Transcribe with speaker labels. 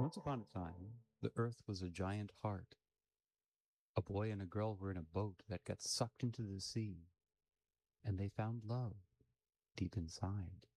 Speaker 1: Once upon a time, the earth was a giant heart. A boy and a girl were in a boat that got sucked into the sea, and they found love deep inside.